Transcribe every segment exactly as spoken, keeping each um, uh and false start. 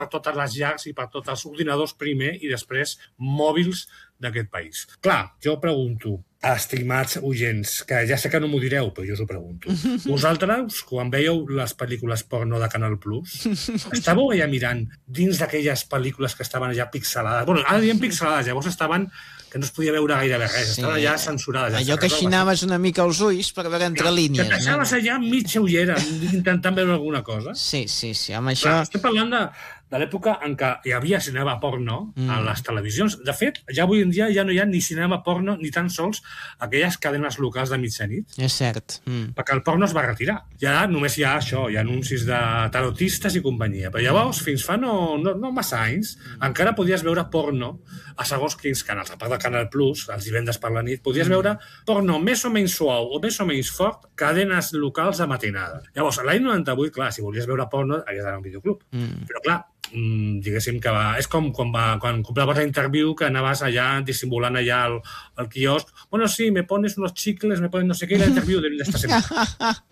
per totes les llars i per tots els ordinadors primer i després mòbils d'aquest país. Clar, jo pregunto, estimats oients, que ja sé que no m'ho direu, però jo us ho pregunto. Vosaltres, quan veieu les pel·lícules porno de Canal Plus, estàveu allà mirant dins d'aquelles pel·lícules que estaven allà pixelades? Bueno, ara diem pixelades, llavors estaven que no es podia veure gairebé res, sí. Estaven allà censurades. Allò que aixinaves una mica els ulls per veure entre ja, línies. Que deixaves allà mitja ullera intentant veure alguna cosa. Sí, sí, sí, amb això... Clar, estic parlant de, de l'època en què hi havia cinema porno mm. a les televisions. De fet, ja avui en dia ja no hi ha ni cinema porno ni tan sols aquelles cadenes locals de mitjanit. És cert. Mm. Perquè el porno es va retirar. Ja només hi ha això, hi ha anuncis de tarotistes i companyia. Però llavors, fins fa no, no, no massa anys, mm. encara podies veure porno a segons quins canals. A part del Canal Plus, els divendres per la nit, podies mm. veure porno més o menys suau o més o menys fort, cadenes locals de matinada. Llavors, l'any noranta-vuit, clar, si volies veure porno, havies d'anar a un videoclub. Mm. Però, clar, diguéssim que va, és com quan, va, quan compraves la Interview, que anaves allà dissimulant allà al, al quiosc, bueno, sí, me pones unos chicles, me pones no sé què, i la Interview de esta setmana.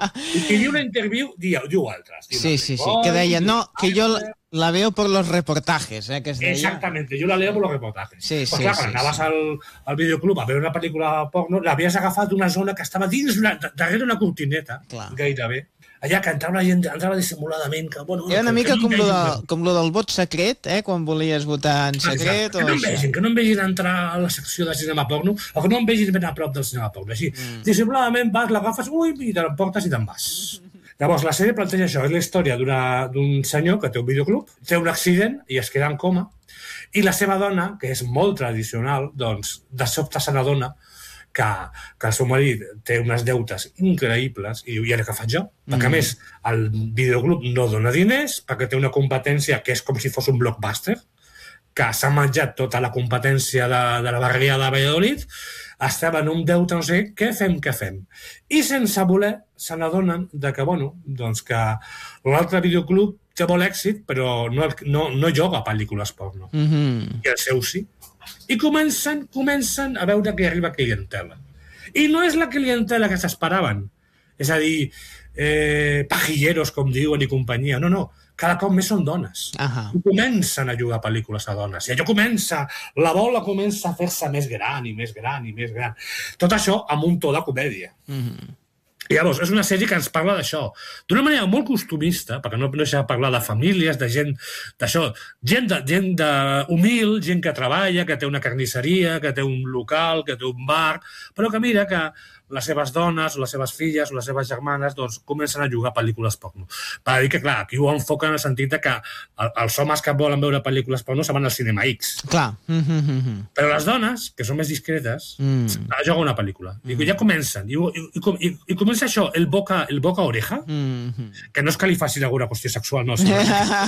I qui diu la Interview, diu, diu altres. Diu sí, sí, sí, que deia, no, que jo la veo por los reportajes, eh, que es deia. Exactamente, yo la leo por los reportajes. Sí, pues sí, clar, sí, quan anaves sí. al, al videoclub a veure una pel·lícula porno, l'havies agafat d'una zona que estava dins, una, darrere una cortineta, clar. Gairebé. Allà que entrava la gent, entrava dissimuladament. Que, bueno, Era una que, mica que no com, lo vegin, de, com lo del vot secret, eh, quan volies votar en secret. O que no em vegin, que no em vegin entrar a la secció de cinema porno, o que no em vegin ben a prop del cinema porno. Així, mm. dissimuladament vas, l'agafes, ui, i te l'emportes i te'n vas. Llavors, la sèrie planteja això, és la història d'un senyor que té un videoclub, té un accident i es queda en coma, i la seva dona, que és molt tradicional, doncs, de sobte se n'adona que, que el seu marit té unes deutes increïbles i diu, i ara què faig jo? Mm. Perquè, a més, el videoclub no dona diners, perquè té una competència que és com si fos un blockbuster, que s'ha menjat tota la competència de, de la barriada de Valladolid, estem en un deute, no sé, què fem, què fem? I sense voler se n'adonen de que, bueno, doncs que l'altre videoclub té molt èxit, però no, no, no joga pel·lícules porno. Mm-hmm. I el seu sí. I comencen, comencen a veure que hi arriba clientela. I no és la clientela que s'esperaven. És a dir, eh, pajilleros, com diuen, i companyia. No, no. Cada cop més són dones. Uh-huh. I comencen a jugar pel·lícules a dones. I allò comença, la bola comença a fer-se més gran i més gran i més gran. Tot això amb un to de comèdia. Uh-huh. I llavors, és una sèrie que ens parla d'això, d'una manera molt costumista, perquè no deixa de parlar de famílies, de gent d'això, gent, de, gent de humil, gent que treballa, que té una carnisseria, que té un local, que té un bar, però que mira que les seves dones, o les seves filles, o les seves germanes, doncs, comencen a jugar pel·lícules porno. Per dir que, clar, aquí ho enfoquen en el sentit de que els homes que volen veure pel·lícules porno se van al cinema X. Clar. Mm-hmm. Però les dones, que són més discretes, mm. juguen una pel·lícula. I mm. ja comencen. I, i, i, i comença això, el boca, el boca oreja, mm-hmm. que no és que li facin alguna qüestió sexual, no. Sinó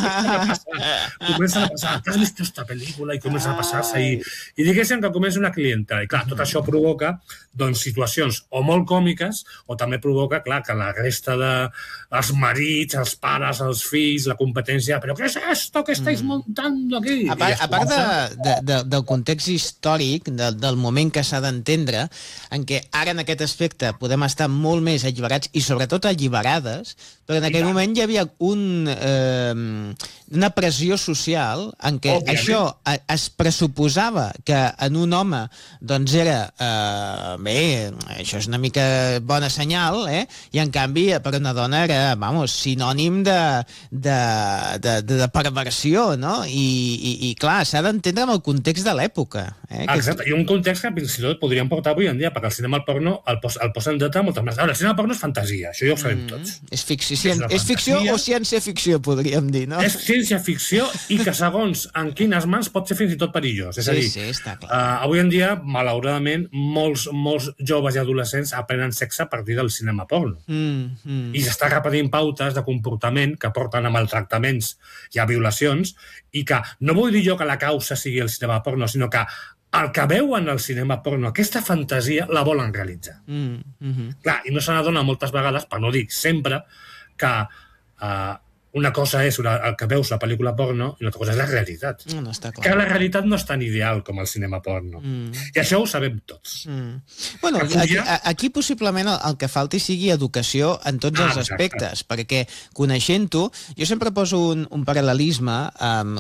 comencen a passar, que has vist esta pel·lícula? I comencen a passar-se. I, i diguéssim que comença una clientela. I clar, tot això provoca doncs, situacions o molt còmiques, o també provoca, clar, que la resta de els marits, els pares, els fills, la competència, però què és esto que estáis montando aquí? A part, a part de, de, de, del context històric, de, del moment que s'ha d'entendre, en què ara en aquest aspecte podem estar molt més alliberats i sobretot alliberades, però en aquell moment hi havia un, eh, una pressió social en què Òbviament. això es pressuposava que en un home doncs era, eh, bé, això és una mica bona senyal, eh? I en canvi per una dona era, vamos, sinònim de, de, de, de, de perversió, no? I, i, i clar, s'ha d'entendre amb el context de l'època. Eh? Exacte, i un context que fins i tot podríem portar avui en dia, perquè el cinema porno el, pos, el posen de moltes més. Ara, el cinema porno és fantasia, això ja ho sabem mm, tots. És ficció, és, és ficció o ciència-ficció, podríem dir, no? És ciència-ficció i que segons en quines mans pot ser fins i tot perillós. És sí, a dir, sí, està clar. Uh, avui en dia, malauradament, molts, molts joves i adolescents aprenen sexe a partir del cinema porno. Mm, mm. I s'està repetint pautes de comportament que porten a maltractaments i a violacions, i que no vull dir jo que la causa sigui el cinema porno, sinó que el que veuen al cinema porno, aquesta fantasia, la volen realitzar. Mm, mm-hmm. Clar, i no se n'adona moltes vegades, per no dir sempre, que uh, una cosa és una, el que veus la pel·lícula porno i una altra cosa és la realitat. No, no està clar. Que la realitat no és tan ideal com el cinema porno. Mm. I això ho sabem tots. Mm. Bueno, aquí, aquí possiblement el, el que falti sigui educació en tots ah, els aspectes, exacte. Perquè coneixent-ho, jo sempre poso un, un paral·lelisme amb